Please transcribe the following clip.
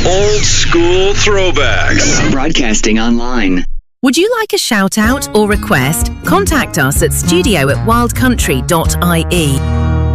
Old school throwbacks. Broadcasting online. Would you like a shout out or request? Contact us at studio@wildcountry.ie.